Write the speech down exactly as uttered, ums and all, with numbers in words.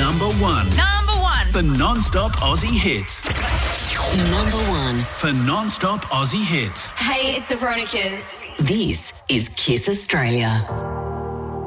number one. Number one. For non-stop Aussie hits. Number one. For non-stop Aussie hits. Hey, it's the Veronicas. This is Kiss Australia.